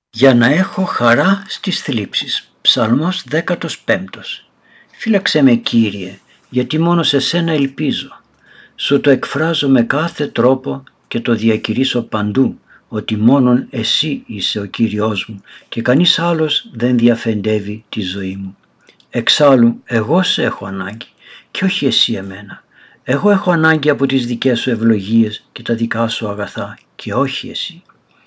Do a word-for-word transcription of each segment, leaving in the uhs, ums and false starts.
Για να έχω χαρά στις θλίψεις. Ψαλμός δέκατος πέμπτος. Φύλαξέ με, Κύριε, γιατί μόνο σε σένα ελπίζω. Σου το εκφράζω με κάθε τρόπο και το διακηρύσω παντού, ότι μόνον εσύ είσαι ο Κύριος μου και κανείς άλλος δεν διαφεντεύει τη ζωή μου. Εξάλλου εγώ σε έχω ανάγκη και όχι εσύ εμένα. Εγώ έχω ανάγκη από τις δικές σου ευλογίες και τα δικά σου αγαθά και όχι εσύ.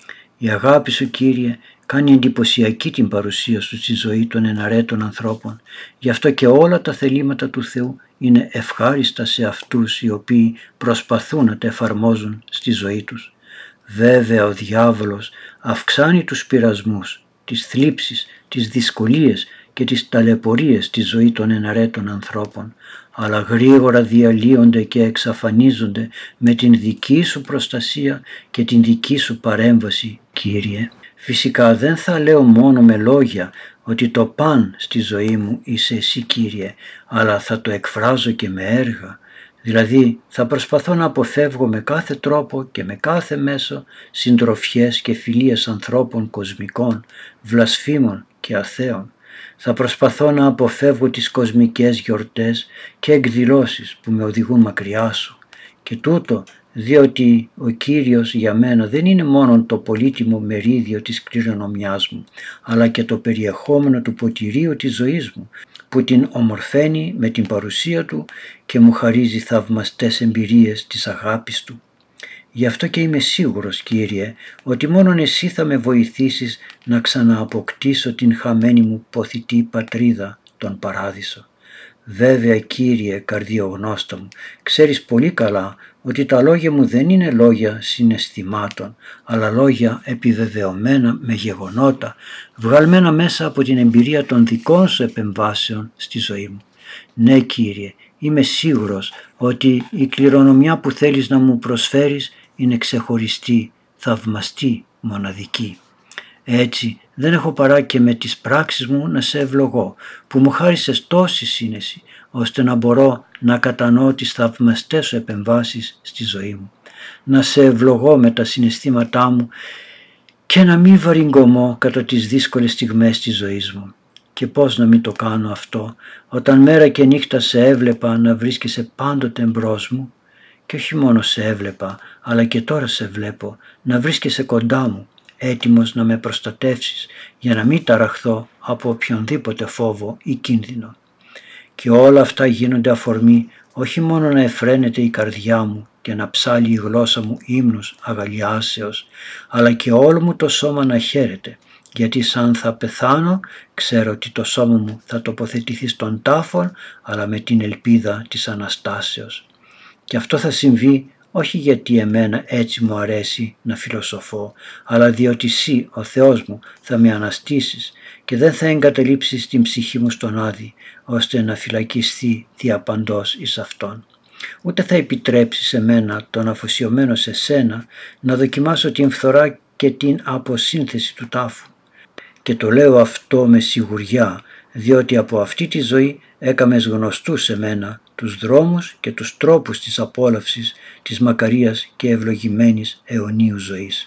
Η αγάπη σου, Κύριε, κάνει εντυπωσιακή την παρουσία σου στη ζωή των εναρέτων ανθρώπων. Γι' αυτό και όλα τα θελήματα του Θεού είναι ευχάριστα σε αυτούς οι οποίοι προσπαθούν να τα εφαρμόζουν στη ζωή τους. Βέβαια ο διάβολος αυξάνει τους πειρασμούς, τις θλίψεις, τις δυσκολίες και τις ταλαιπωρίες στη ζωή των εναρέτων ανθρώπων, αλλά γρήγορα διαλύονται και εξαφανίζονται με την δική σου προστασία και την δική σου παρέμβαση, Κύριε. Φυσικά δεν θα λέω μόνο με λόγια ότι το παν στη ζωή μου είσαι εσύ, Κύριε, αλλά θα το εκφράζω και με έργα. Δηλαδή θα προσπαθώ να αποφεύγω με κάθε τρόπο και με κάθε μέσο συντροφιές και φιλίες ανθρώπων κοσμικών, βλασφήμων και αθέων. Θα προσπαθώ να αποφεύγω τις κοσμικές γιορτές και εκδηλώσεις που με οδηγούν μακριά σου. Και τούτο διότι ο Κύριος για μένα δεν είναι μόνο το πολύτιμο μερίδιο της κληρονομιάς μου, αλλά και το περιεχόμενο του ποτηρίου της ζωής μου, που την ομορφαίνει με την παρουσία του και μου χαρίζει θαυμαστές εμπειρίες της αγάπης του. Γι' αυτό και είμαι σίγουρος, Κύριε, ότι μόνον εσύ θα με βοηθήσεις να ξανααποκτήσω την χαμένη μου ποθητή πατρίδα, τον Παράδεισο. Βέβαια, Κύριε καρδιογνώστα μου, ξέρεις πολύ καλά ότι τα λόγια μου δεν είναι λόγια συναισθημάτων, αλλά λόγια επιβεβαιωμένα με γεγονότα, βγαλμένα μέσα από την εμπειρία των δικών σου επεμβάσεων στη ζωή μου. Ναι, Κύριε, είμαι σίγουρος ότι η κληρονομιά που θέλεις να μου προσφέρεις είναι ξεχωριστή, θαυμαστή, μοναδική. Έτσι δεν έχω παρά και με τις πράξεις μου να σε ευλογώ, που μου χάρισες τόση σύνεση, ώστε να μπορώ να κατανοώ τις θαυμαστές σου επεμβάσεις στη ζωή μου. Να σε ευλογώ με τα συναισθήματά μου και να μην βαριγκωμώ κατά τις δύσκολες στιγμές της ζωής μου. Και πώς να μην το κάνω αυτό, όταν μέρα και νύχτα σε έβλεπα να βρίσκεσαι πάντοτε εμπρός μου, και όχι μόνο σε έβλεπα, αλλά και τώρα σε βλέπω να βρίσκεσαι κοντά μου, έτοιμος να με προστατεύσεις για να μην ταραχθώ από οποιονδήποτε φόβο ή κίνδυνο. Και όλα αυτά γίνονται αφορμή όχι μόνο να εφραίνεται η καρδιά μου και να ψάλει η γλώσσα μου ύμνους αγαλιάσεως, αλλά και όλο μου το σώμα να χαίρεται, γιατί σαν θα πεθάνω ξέρω ότι το σώμα μου θα τοποθετηθεί στον τάφο, αλλά με την ελπίδα της Αναστάσεως. Και αυτό θα συμβεί όχι γιατί εμένα έτσι μου αρέσει να φιλοσοφώ, αλλά διότι εσύ, ο Θεός μου, θα με αναστήσεις και δεν θα εγκαταλείψεις την ψυχή μου στον Άδη, ώστε να φυλακιστεί διαπαντός εις Αυτόν. Ούτε θα επιτρέψεις εμένα, τον αφοσιωμένο σε σένα, να δοκιμάσω την φθορά και την αποσύνθεση του τάφου. Και το λέω αυτό με σιγουριά, διότι από αυτή τη ζωή έκαμες γνωστούς σε μένα τους δρόμους και τους τρόπους της απόλαυσης της μακαρίας και ευλογημένης αιωνίου ζωής.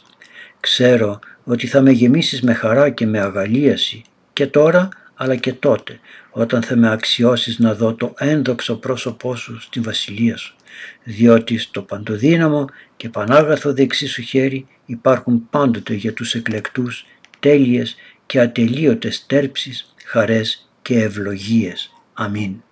Ξέρω ότι θα με γεμίσεις με χαρά και με αγαλίαση και τώρα αλλά και τότε, όταν θα με αξιώσεις να δω το ένδοξο πρόσωπό σου στην βασιλεία σου, διότι στο παντοδύναμο και πανάγαθο δεξί σου χέρι υπάρχουν πάντοτε για τους εκλεκτούς τέλειες και ατελείωτες τέρψεις, χαρές και ευλογίες. Αμήν.